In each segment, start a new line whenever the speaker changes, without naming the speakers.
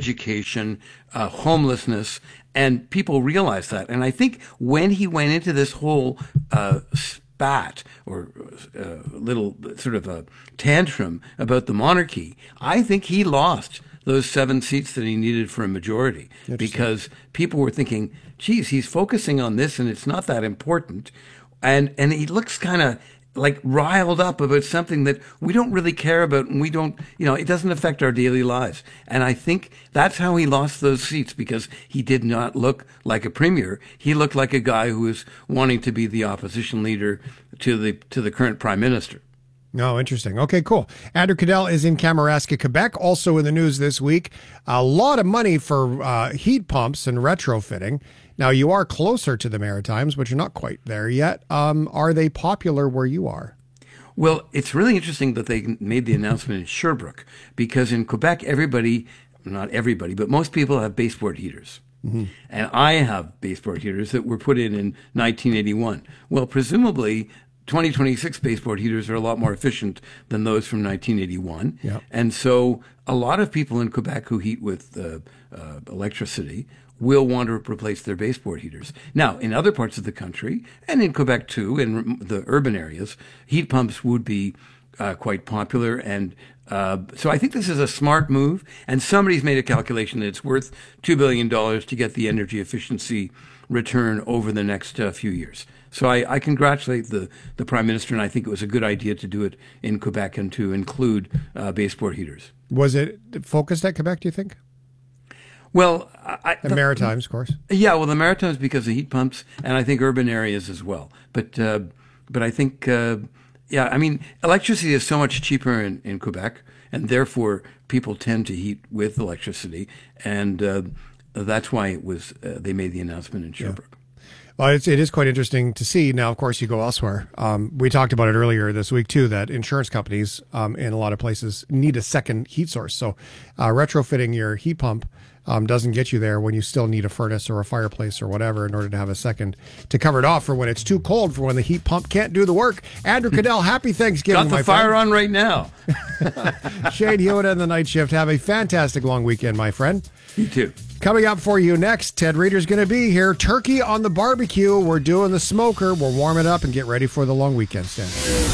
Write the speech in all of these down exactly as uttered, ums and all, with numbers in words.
education, uh, homelessness, and people realize that. And I think when he went into this whole uh, spat or uh, little sort of a tantrum about the monarchy, I think he lost those seven seats that he needed for a majority because people were thinking, geez, he's focusing on this and it's not that important. And, and he looks kind of like riled up about something that we don't really care about and we don't, you know, it doesn't affect our daily lives. And I think that's how he lost those seats, because he did not look like a premier. He looked like a guy who was wanting to be the opposition leader to the, to the current prime minister.
Oh, interesting. Okay, cool. Andrew Cadell is in Kamouraska, Quebec. Also in the news this week, a lot of money for uh, heat pumps and retrofitting. Now, you are closer to the Maritimes, but you're not quite there yet. Um, are they popular where you are?
Well, it's really interesting that they made the announcement in Sherbrooke, because in Quebec, everybody, not everybody, but most people have baseboard heaters. Mm-hmm. And I have baseboard heaters that were put in in nineteen eighty-one. Well, presumably, twenty twenty-six baseboard heaters are a lot more efficient than those from nineteen eighty-one. Yep. And so a lot of people in Quebec who heat with uh, uh, electricity will want to replace their baseboard heaters. Now, in other parts of the country, and in Quebec too, in the urban areas, heat pumps would be uh, quite popular. And uh, so I think this is a smart move. And somebody's made a calculation that it's worth two billion dollars to get the energy efficiency return over the next uh, few years. So I, I congratulate the, the Prime Minister, and I think it was a good idea to do it in Quebec and to include uh, baseboard heaters.
Was it focused at Quebec, do you think?
Well, I,
the Maritimes, of course.
Yeah, well, the Maritimes because of heat pumps, and I think urban areas as well. But uh, but I think, uh, yeah, I mean, electricity is so much cheaper in, in Quebec, and therefore people tend to heat with electricity, and uh, that's why it was uh, they made the announcement in Sherbrooke. Yeah.
Well, it's, it is quite interesting to see. Now, of course, you go elsewhere. Um, we talked about it earlier this week, too, that insurance companies um, in a lot of places need a second heat source. So uh, retrofitting your heat pump um, doesn't get you there when you still need a furnace or a fireplace or whatever in order to have a second to cover it off for when it's too cold, for when the heat pump can't do the work. Andrew Cadell, happy Thanksgiving,
Got the
my
fire
friend.
on right now.
Shane Hewitt and the Night Shift. Have a fantastic long weekend, my friend.
You too.
Coming up for you next, Ted Reader's going to be here. Turkey on the barbecue. We're doing the smoker. We'll warm it up and get ready for the long weekend stand.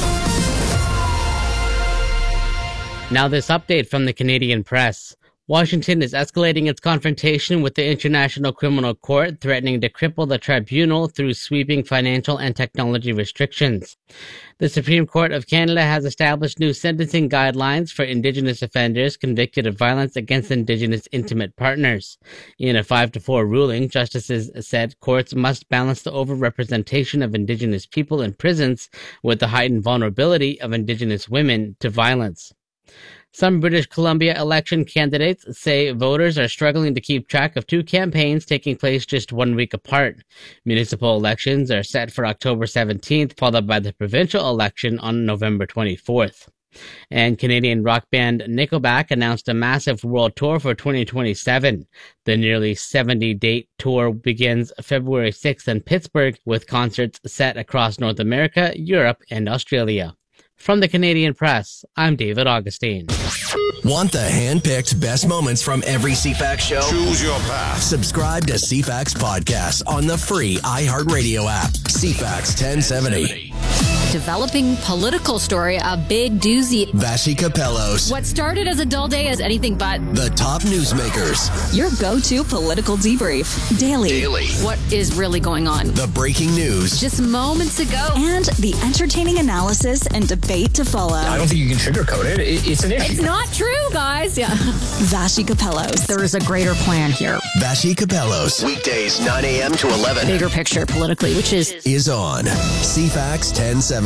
Now this update from the Canadian press. Washington is escalating its confrontation with the International Criminal Court, threatening to cripple the tribunal through sweeping financial and technology restrictions. The Supreme Court of Canada has established new sentencing guidelines for Indigenous offenders convicted of violence against Indigenous intimate partners. In a five to four ruling, justices said courts must balance the overrepresentation of Indigenous people in prisons with the heightened vulnerability of Indigenous women to violence. Some British Columbia election candidates say voters are struggling to keep track of two campaigns taking place just one week apart. Municipal elections are set for October seventeenth, followed by the provincial election on November twenty-fourth. And Canadian rock band Nickelback announced a massive world tour for twenty twenty-seven. The nearly seventy-date tour begins February sixth in Pittsburgh, with concerts set across North America, Europe, and Australia. From the Canadian Press, I'm David Augustine.
Want the hand-picked best moments from every C FAX show?
Choose your path.
Subscribe to C FAX Podcast on the free iHeartRadio app. C FAX ten seventy.
Developing political story, a big doozy.
Vassy Capellos.
What started as a dull day is anything but.
The top newsmakers.
Your go-to political debrief. Daily.
Daily.
What is really going on?
The breaking news.
Just moments ago.
And the entertaining analysis and debate to follow.
I don't think you can sugarcoat it. It's an issue.
It's not true, guys. Yeah.
Vassy Capellos.
There is a greater plan here.
Vassy Capellos. Weekdays nine a.m. to eleven.
Bigger picture politically, which is...
Is on C FAX ten seventy.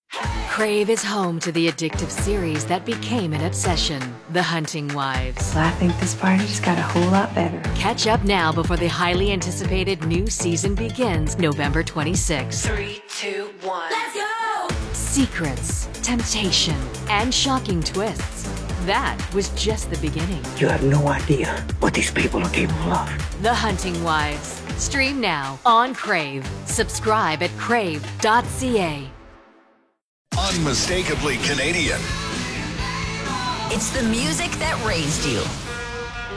Crave is home to the addictive series that became an obsession, The Hunting Wives.
Well, I think this party just got a whole lot better.
Catch up now before the highly anticipated new season begins November twenty-sixth.
Three, two, one.
Let's go! Secrets, temptation, and shocking twists. That was just the beginning.
You have no idea what these people are capable of.
The Hunting Wives. Stream now on Crave. Subscribe at crave dot c a.
Unmistakably Canadian.
It's the music that raised you.